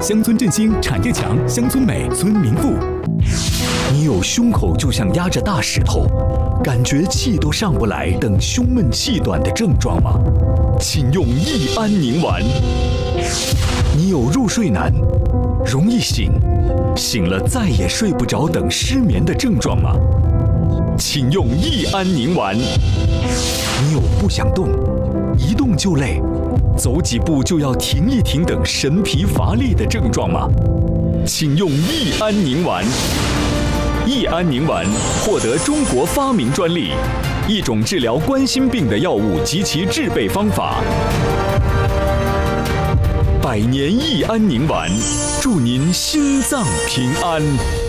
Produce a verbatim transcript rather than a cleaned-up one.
乡村振兴，产业强，乡村美，村民富。 你有胸口就像压着大石头，感觉气都上不来等胸闷气短的症状吗？请用益安宁丸。你有入睡难，容易醒，醒了再也睡不着等失眠的症状吗？请用益安宁丸。你有不想动，一动就累，走几步就要停一停等神疲乏力的症状吗？请用益安宁丸。益安宁丸获得中国发明专利，一种治疗冠心病的药物及其制备方法。百年益安宁丸，祝您心脏平安。